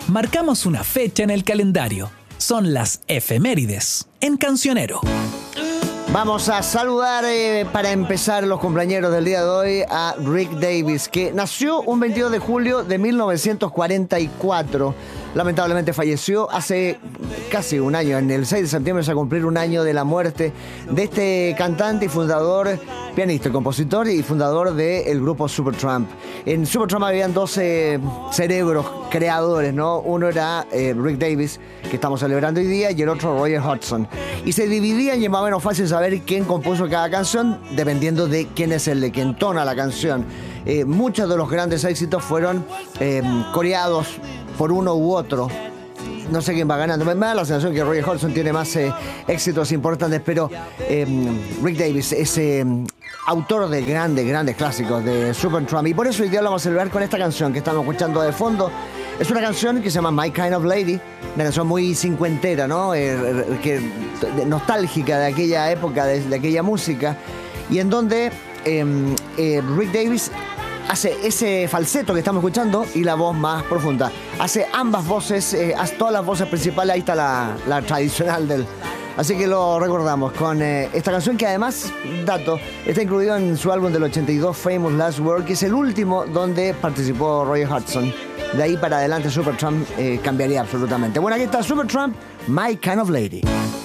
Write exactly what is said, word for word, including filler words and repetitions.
Marcamos una fecha en el calendario. Son las efemérides en Cancionero. Vamos a saludar eh, para empezar los cumpleañeros del día de hoy a Rick Davies, que nació un veintidós de julio de mil novecientos cuarenta y cuatro. Lamentablemente falleció hace casi un año, en el seis de septiembre se va a cumplir un año de la muerte de este cantante y fundador, pianista, compositor y fundador del grupo Supertramp. En Supertramp habían doce cerebros creadores, ¿no? Uno era eh, Rick Davies, que estamos celebrando hoy día, y el otro Roy Hodgson. Y se dividían y es más o menos fácil saber quién compuso cada canción, dependiendo de quién es el de que entona la canción. Eh, muchos de los grandes éxitos fueron eh, coreados por uno u otro. No sé quién va ganando. Me da la sensación que Roy Hodgson tiene más eh, éxitos importantes, pero eh, Rick Davies es eh, autor de grandes, grandes clásicos de Supertramp. Y por eso hoy día lo vamos a celebrar con esta canción que estamos escuchando de fondo. Es una canción que se llama My Kind of Lady, una canción muy cincuentera, ¿no? Eh, que, nostálgica de aquella época, de, de aquella música, y en donde eh, eh, Rick Davies hace ese falseto que estamos escuchando y la voz más profunda. Hace ambas voces, eh, hace todas las voces principales. Ahí está la, la tradicional del... Así que lo recordamos con eh, esta canción que además, dato, está incluido en su álbum del ochenta y dos, Famous Last Word, que es el último donde participó Roy Hodgson. De ahí para adelante Supertramp eh, cambiaría absolutamente. Bueno, aquí está Supertramp, My Kind of Lady.